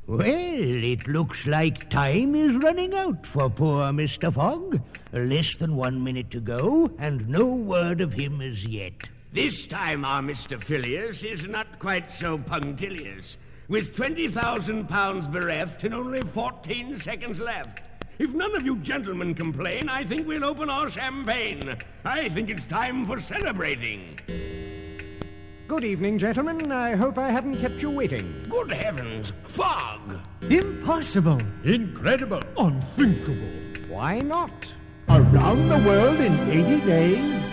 Well, it looks like time is running out for poor Mr. Fogg. Less than 1 minute to go, and no word of him as yet. This time our Mr. Phileas is not quite so punctilious, with £20,000 bereft and only 14 seconds left. If none of you gentlemen complain, I think we'll open our champagne. I think it's time for celebrating. Good evening, gentlemen. I hope I haven't kept you waiting. Good heavens, Fogg! Impossible! Incredible! Unthinkable! Why not? Around the world in 80 days?